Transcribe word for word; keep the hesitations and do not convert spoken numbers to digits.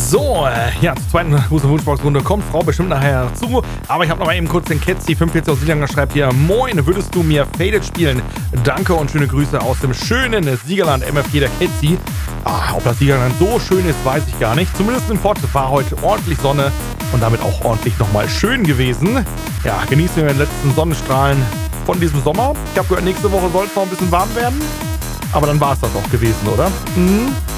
So, äh, ja, zur zweiten Wunschbox-Runde kommt Frau bestimmt nachher zu. Aber ich habe noch mal eben kurz den Ketzi fünfundvierzig aus Siegerland schreibt hier: Moin, würdest du mir Faded spielen? Danke und schöne Grüße aus dem schönen Siegerland M F G der Ketzi. Ah, ob das Siegerland so schön ist, weiß ich gar nicht. Zumindest in Fort war heute ordentlich Sonne und damit auch ordentlich nochmal schön gewesen. Ja, genießen wir den letzten Sonnenstrahlen von diesem Sommer. Ich habe gehört, nächste Woche soll es noch ein bisschen warm werden. Aber dann war es das auch gewesen, oder? Mhm.